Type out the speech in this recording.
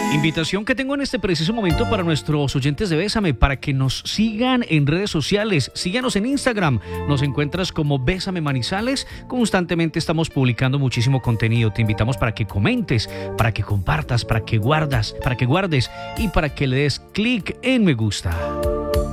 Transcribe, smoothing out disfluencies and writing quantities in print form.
Invitación que tengo en este preciso momento para nuestros oyentes de Bésame, para que nos sigan en redes sociales. Síganos en Instagram, nos encuentras como Bésame Manizales. Constantemente estamos publicando muchísimo contenido. Te invitamos para que comentes, para que compartas, para que guardes y para que le des clic en me gusta.